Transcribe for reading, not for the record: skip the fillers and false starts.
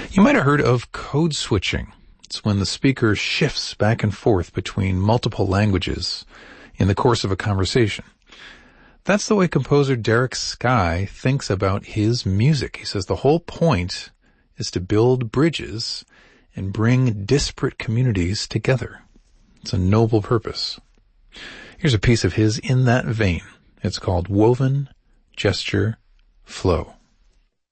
You might have heard of code switching. It's when the speaker shifts back and forth between multiple languages in the course of a conversation. That's the way composer Derek Skye thinks about his music. He says the whole point is to build bridges and bring disparate communities together. It's a noble purpose. Here's a piece of his in that vein. It's called Woven Gesture Flow.